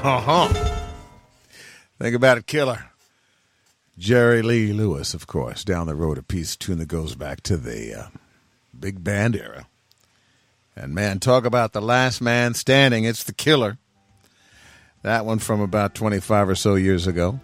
Think about it, killer. Jerry Lee Lewis, of course, down the road, a piece of tune that goes back to the big band era. And, man, talk about the last man standing. It's the Killer. That one from about 25 or so years ago.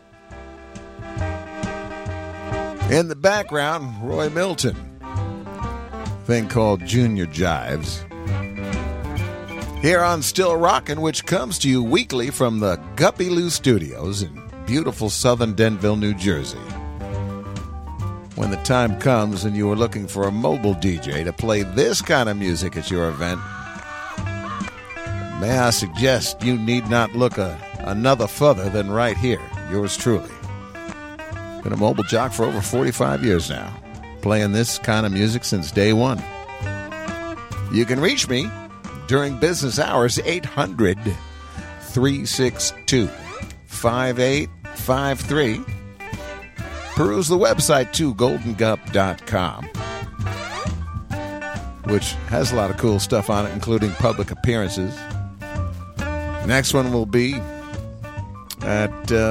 In the background, Roy Milton. Thing called Junior Jives. Here on Still Rockin', which comes to you weekly from the Guppy Lou Studios in beautiful southern Denville, New Jersey. When the time comes and you are looking for a mobile DJ to play this kind of music at your event, may I suggest you need not look another further than right here. Yours truly. Been a mobile jock for over 45 years now, playing this kind of music since day one. You can reach me during business hours, 800-362-5853. Peruse the website, too, goldengup.com, which has a lot of cool stuff on it, including public appearances. Next one will be at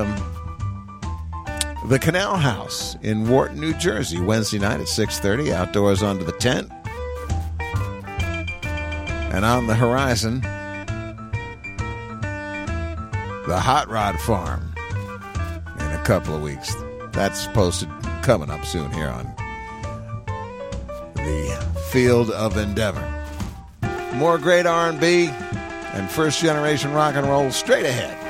the Canal House in Wharton, New Jersey, Wednesday night at 6:30, outdoors under the tent. And on the horizon, the Hot Rod Farm in a couple of weeks. That's posted coming up soon here on the Field of Endeavor. More great R&B and first-generation rock and roll straight ahead.